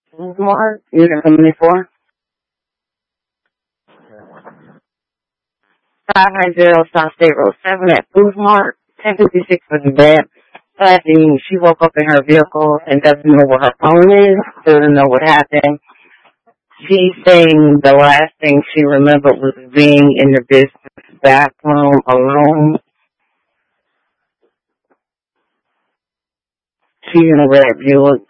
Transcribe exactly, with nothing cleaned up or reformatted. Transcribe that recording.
Mark, unit seventy-four. five hundred South State Road seven at Food Mart. ten fifty-six was in bed. Sadly, she woke up in her vehicle and doesn't know where her phone is, doesn't know what happened. She's saying the last thing she remembered was being in the business bathroom alone. She's in a red Buick.